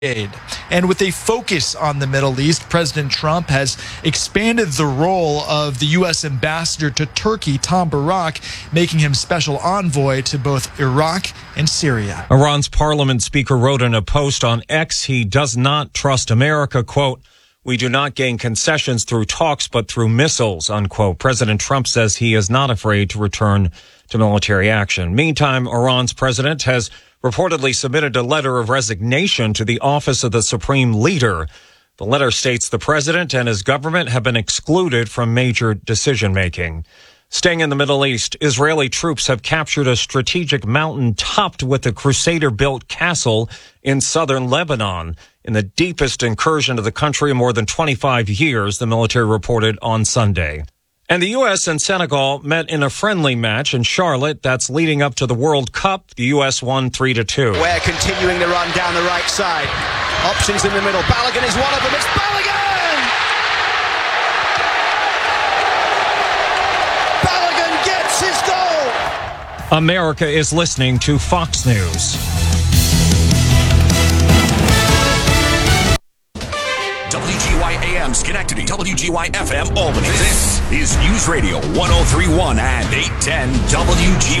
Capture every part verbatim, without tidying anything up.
aid. And with a focus on the Middle East, President Trump has expanded the role of the U S ambassador to Turkey, Tom Barak, making him special envoy to both Iraq and Syria. Iran's parliament speaker wrote in a post on X he does not trust America, quote, "We do not gain concessions through talks, but through missiles," unquote. President Trump says he is not afraid to return to military action. Meantime, Iran's president has reportedly submitted a letter of resignation to the office of the supreme leader. The letter states the president and his government have been excluded from major decision-making. Staying in the Middle East, Israeli troops have captured a strategic mountain topped with a Crusader-built castle in southern Lebanon. In the deepest incursion of the country in more than twenty-five years, the military reported on Sunday. And the U S and Senegal met in a friendly match in Charlotte that's leading up to the World Cup. The U S won three to two. We're continuing the run down the right side. Options in the middle. Balogun is one of them. It's Balogun! Balogun gets his goal! America is listening to Fox News. W G Y A M Schenectady, W G Y F M Albany. This is News Radio one oh three point one and eight ten W G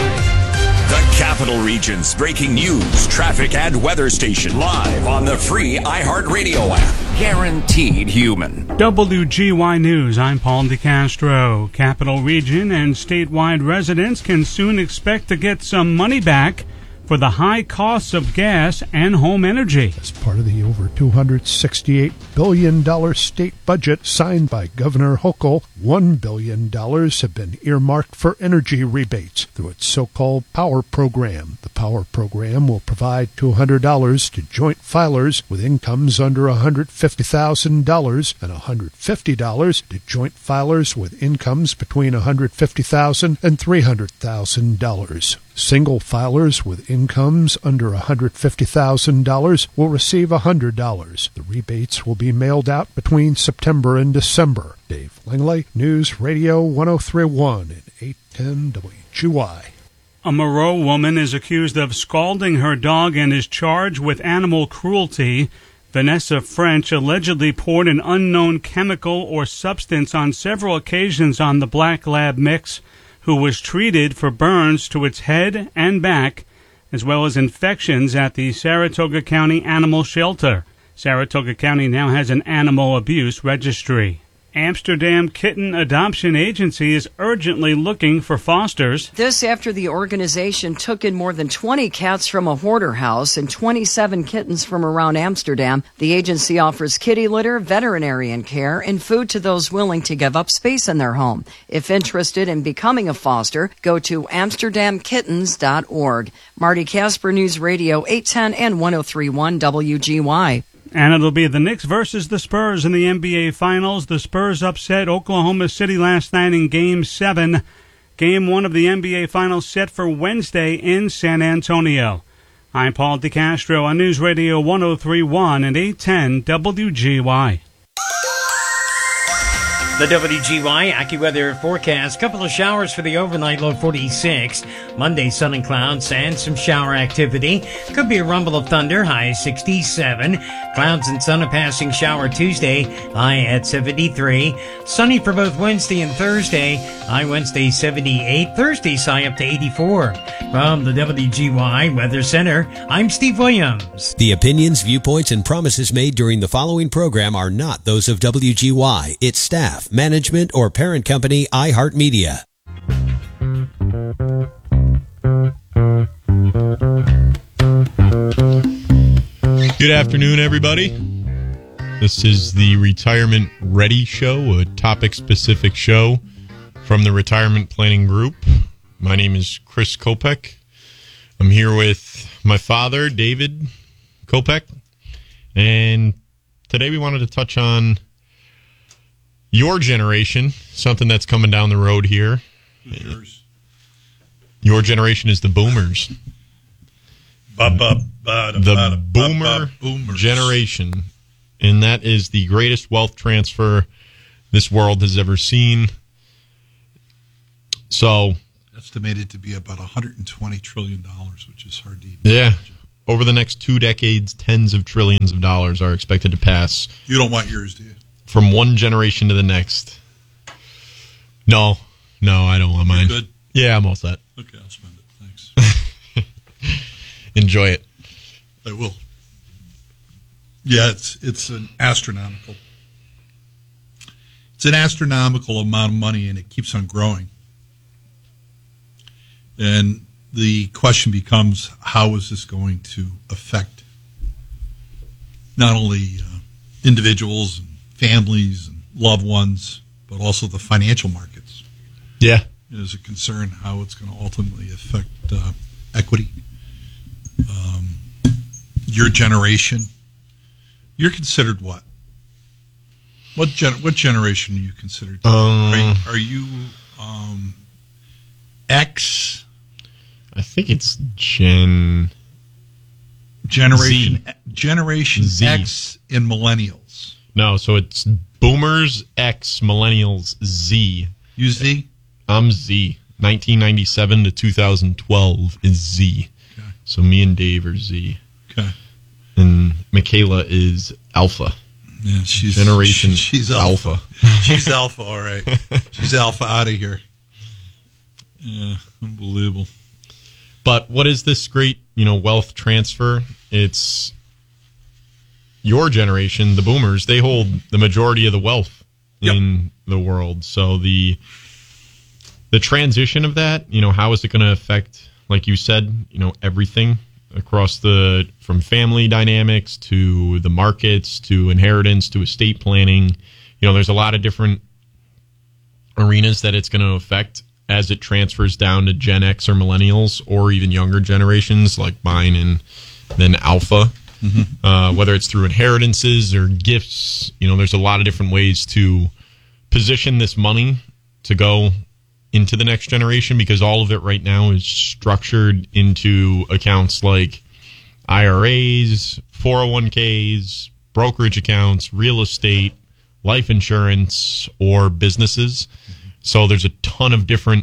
Y. The Capital Region's breaking news, traffic, and weather station live on the free iHeartRadio app. Guaranteed human. W G Y News, I'm Paul DeCastro. Capital Region and statewide residents can soon expect to get some money back for the high costs of gas and home energy. As part of the over two hundred sixty-eight billion dollars state budget signed by Governor Hochul, one billion dollars have been earmarked for energy rebates through its so-called Power Program. The Power Program will provide two hundred dollars to joint filers with incomes under one hundred fifty thousand dollars and one hundred fifty dollars to joint filers with incomes between one hundred fifty thousand dollars and three hundred thousand dollars. Single filers with incomes under one hundred fifty thousand dollars will receive one hundred dollars. The rebates will be mailed out between September and December. Dave Langley, News Radio one oh three point one and eight ten W G Y. A Moreau woman is accused of scalding her dog and is charged with animal cruelty. Vanessa French allegedly poured an unknown chemical or substance on several occasions on the Black Lab mix, who was treated for burns to its head and back, as well as infections at the Saratoga County Animal Shelter. Saratoga County now has an animal abuse registry. Amsterdam Kitten Adoption Agency is urgently looking for fosters. This after the organization took in more than twenty cats from a hoarder house and twenty-seven kittens from around Amsterdam. The agency offers kitty litter, veterinarian care, and food to those willing to give up space in their home. If interested in becoming a foster, go to amsterdam kittens dot org. Marty Casper, News Radio eight ten and one oh three point one W G Y. And it'll be the Knicks versus the Spurs in the N B A Finals. The Spurs upset Oklahoma City last night in Game seven. Game one of the N B A Finals set for Wednesday in San Antonio. I'm Paul DeCastro on News Radio one oh three point one and eight ten W G Y. The W G Y AccuWeather forecast. Couple of showers for the overnight, low forty-six. Monday, sun and clouds and some shower activity. Could be a rumble of thunder, high sixty-seven. Clouds and sun, a passing shower Tuesday, high at seventy-three. Sunny for both Wednesday and Thursday, high Wednesday seventy-eight. Thursday's high up to eighty-four. From the W G Y Weather Center, I'm Steve Williams. The opinions, viewpoints, and promises made during the following program are not those of W G Y, its staff, management, or parent company iHeartMedia. Good afternoon, everybody. This is the Retirement Ready Show, a topic-specific show from the Retirement Planning Group. My name is Chris Kopech. I'm here with my father, David Kopech, and today we wanted to touch on your generation, something that's coming down the road here. Yours. Your generation is the boomers. Ba, ba, ba, the ba, boomer ba, ba, generation, and that is the greatest wealth transfer this world has ever seen. So, estimated to be about one hundred twenty trillion dollars, which is hard to even yeah, imagine. over the next two decades, tens of trillions of dollars are expected to pass. You don't want yours, do you? From one generation to the next. No, no, I don't want mine. You're good? Yeah, I'm all set. Okay, I'll spend it. Thanks. Enjoy it. I will. Yeah, it's it's an astronomical. It's an astronomical amount of money, and it keeps on growing. And the question becomes, how is this going to affect not only uh, individuals and families and loved ones, but also the financial markets? Yeah. There's a concern how it's going to ultimately affect uh, equity. Um, your generation, you're considered what? What gen- what generation are you considered? Um, are, are you um, X? I think it's Gen Generation Z. Generation Z. X and millennials. No, so it's Boomers, X, Millennials, Z. You Z? I'm Z. nineteen ninety-seven to two thousand twelve is Z. Okay. So me and Dave are Z. Okay. And Michaela is Alpha. Yeah, she's Generation she, she's Alpha. alpha. She's Alpha, all right. She's Alpha out of here. Yeah, unbelievable. But what is this great, you know, wealth transfer? It's your generation, the boomers, they hold the majority of the wealth Yep. in the world. So the the transition of that, you know, how is it going to affect, like you said, you know, everything across the, from family dynamics to the markets to inheritance to estate planning? You know, there's a lot of different arenas that it's going to affect as it transfers down to Gen X or millennials or even younger generations like mine and then Alpha. Mm-hmm. Uh, whether it's through inheritances or gifts, you know, there's a lot of different ways to position this money to go into the next generation, because all of it right now is structured into accounts like I R As, four oh one k's, brokerage accounts, real estate, life insurance, or businesses. Mm-hmm. So there's a ton of different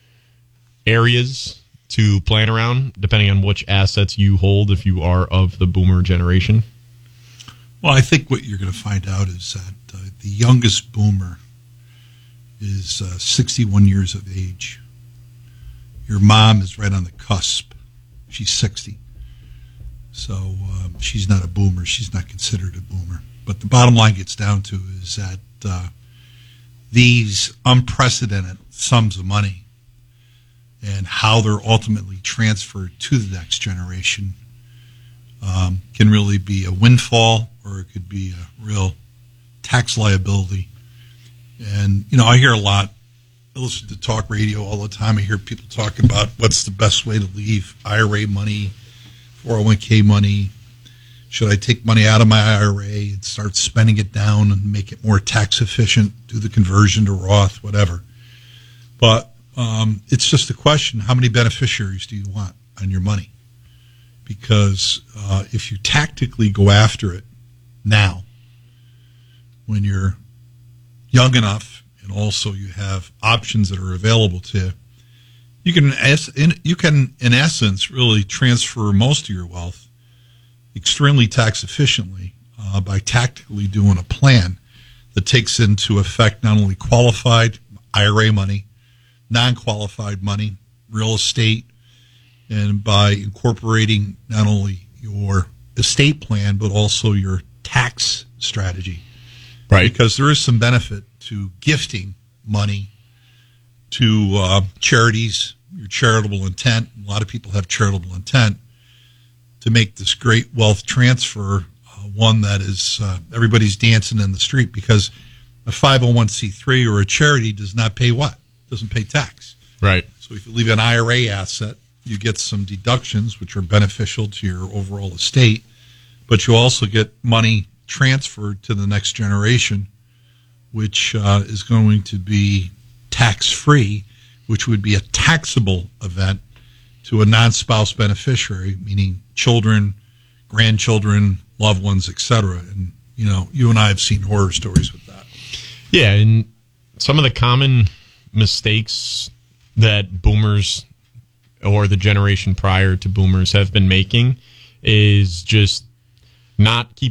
areas to plan around, depending on which assets you hold if you are of the boomer generation. Well, I think what you're going to find out is that uh, the youngest boomer is uh, sixty-one years of age. Your mom is right on the cusp. She's sixty. So um, she's not a boomer. She's not considered a boomer. But the bottom line gets down to is that uh, these unprecedented sums of money and how they're ultimately transferred to the next generation um, can really be a windfall, or it could be a real tax liability. And, you know, I hear a lot, I listen to talk radio all the time. I hear people talk about what's the best way to leave I R A money, four oh one k money. Should I take money out of my I R A and start spending it down and make it more tax efficient, do the conversion to Roth, whatever. But um, it's just a question, how many beneficiaries do you want on your money? Because uh, if you tactically go after it now, when you're young enough and also you have options that are available to you, you can, you can in essence, really transfer most of your wealth extremely tax efficiently uh, by tactically doing a plan that takes into effect not only qualified I R A money, non-qualified money, real estate, and by incorporating not only your estate plan but also your tax strategy. Right. Because there is some benefit to gifting money to uh, charities, your charitable intent. A lot of people have charitable intent to make this great wealth transfer uh, one that is uh, everybody's dancing in the street, because a five oh one c three or a charity does not pay what? Doesn't pay tax. Right. So if you leave an I R A asset, you get some deductions which are beneficial to your overall estate, but you also get money transferred to the next generation, which uh, is going to be tax-free, which would be a taxable event to a non-spouse beneficiary, meaning children, grandchildren, loved ones, et cetera. And, you know, you and I have seen horror stories with that. Yeah, and some of the common mistakes that boomers or the generation prior to boomers have been making is just not keep